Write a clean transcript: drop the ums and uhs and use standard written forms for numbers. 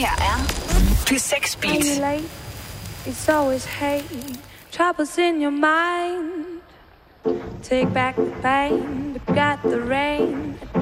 Her er P6 Beat. It's always hate, troubles in your mind. Take back the pain, but got the rain.